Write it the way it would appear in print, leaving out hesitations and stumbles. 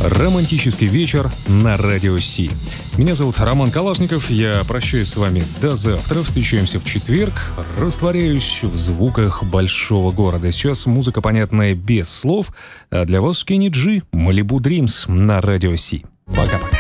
Романтический вечер на Радио Си. Меня зовут Роман Калашников. Я прощаюсь с вами до завтра. Встречаемся в четверг. Растворяюсь в звуках большого города. Сейчас музыка, понятная без слов. А для вас Kenny G, Malibu Dreams на Радио Си. Пока-пока.